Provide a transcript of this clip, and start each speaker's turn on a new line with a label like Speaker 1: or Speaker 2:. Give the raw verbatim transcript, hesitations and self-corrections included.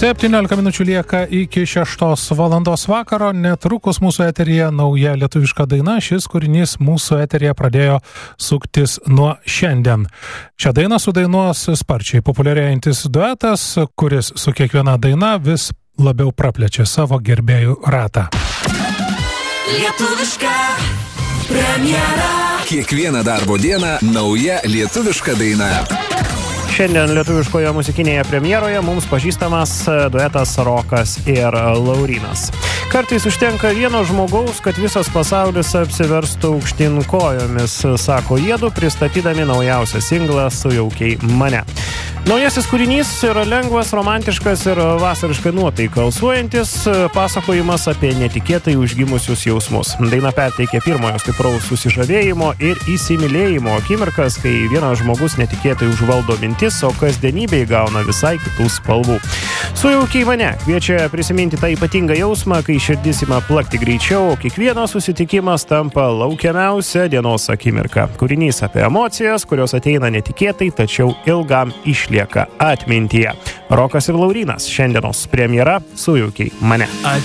Speaker 1: septyniolika minučių lieka iki šeštos valandos vakaro. Netrukus mūsų eteryje nauja lietuviška daina. Šis kūrinys mūsų eteryje pradėjo suktis nuo šiandien. Šią dainą sudainuos sparčiai populiarėjantis duetas, kuris su kiekviena daina vis labiau praplečia savo gerbėjų ratą.
Speaker 2: Lietuviška premjera.
Speaker 3: Kiekvieną darbo dieną nauja lietuviška daina.
Speaker 4: Šiandien lietuviškoje muzikinėje premjeroje mums pažįstamas duetas Rokas ir Laurynas. Kartais užtenka vieno žmogaus, kad visas pasaulis apsiverstų aukštyn kojomis, sako jiedu, pristatydami naujausią singlą Sujaukiai mane. Naujasis kūrinys yra lengvas, romantiškas ir vasariškai nuotaiką alsuojantis pasakojimas apie netikėtai užgimusius jausmus. Daina perteikia pirmojo stipraus susižavėjimo ir įsimylėjimo akimirkas, kai vienas žmogus netikėtai užvaldo mintis, o kasdienybė įgauna visai kitų spalvų. Sujaukiai mane kviečia prisiminti tą ypatingą jausmą, kai širdis ima plakti greičiau, o kiekvienas susitikimas tampa laukiamiausia dienos akimirka. Kūrinys apie emocijas, kurios ateina netikėtai, tačiau ilgam išlieka atmintyje. Rokas ir Laurynas, šiandienos premjera Sujaukiai mane.